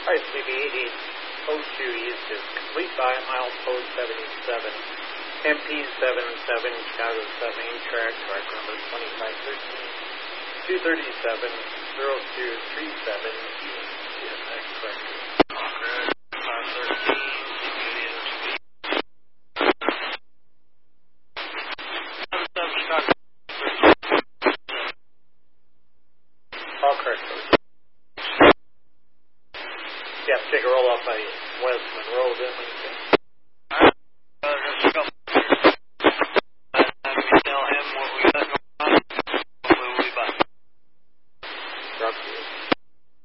RCB 8802 East is complete by milepost 77, MP77, Chicago 7 track, track number 2513, 237, 0237 East. Yes, that's correct. Okay, 513, all correct. Yeah, take a roll off by West Monroe, then Lincoln.